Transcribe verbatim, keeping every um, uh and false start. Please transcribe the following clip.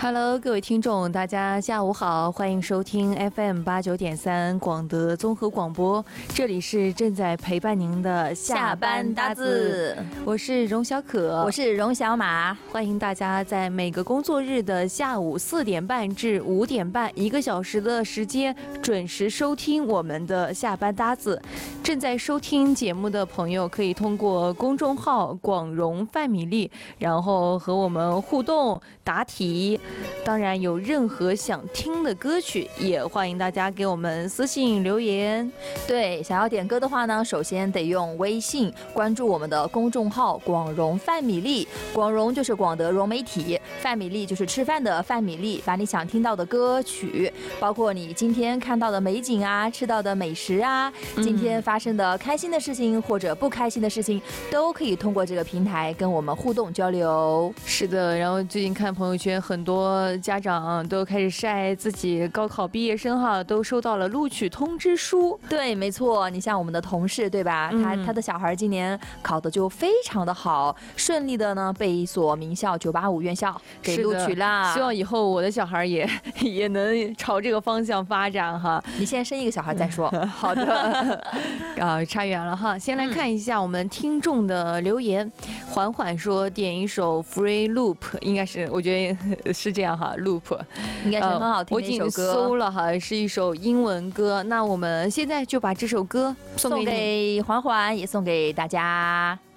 Hello， 各位听众，大家下午好，欢迎收听 F M 八九点三广德综合广播，这里是正在陪伴您的下班搭子，我是荣小可， 我是荣小马， 欢迎大家在每个工作日的下午四点半至五点半，一个小时的时间准时收听我们的下班搭子。正在收听节目的朋友，可以通过公众号广荣范米粒，然后和我们互动答题。当然，有任何想听的歌曲，也欢迎大家给我们私信留言。 对，想要点歌的话呢，首先得用微信关注我们的公众号广荣范米粒，广荣就是广德融媒体，范米粒就是吃饭的范米粒，把你想听到的歌曲，包括你今天看到的美景啊，吃到的美食啊，今天发生的开心的事情或者不开心的事情，都可以通过这个平台跟我们互动交流。 是的，然后最近看朋友圈，很多家长都开始晒自己高考毕业生哈，都收到了录取通知书。 对，没错，你像我们的同事对吧？嗯、他他的小孩今年考的就非常的好，顺利的呢被一所名校九八五院校给录取了。 希望以后我的小孩也也能朝这个方向发展哈。 你先生一个小孩再说。 嗯、好的。啊，差远了哈。先来看一下我们听众的留言。缓缓说点一首 Free Loop， 应该是我觉得是这样哈 ，Loop 应该是很好听的一首歌。 呃、我已经搜了哈，是一首英文歌。那我们现在就把这首歌送给送给缓缓，也送给大家。